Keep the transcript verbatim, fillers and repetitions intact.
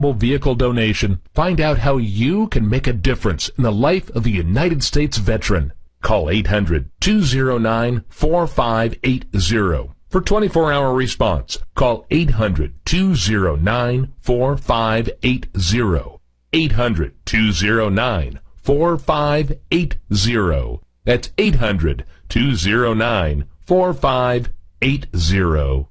vehicle donation. Find out how you can make a difference in the life of a United States veteran. Call eight hundred, two oh nine, four five eight oh. For twenty-four hour response, call eight hundred, two oh nine, four five eight oh. eight hundred, two oh nine, four five eight oh. That's eight hundred, two oh nine, four five eight oh.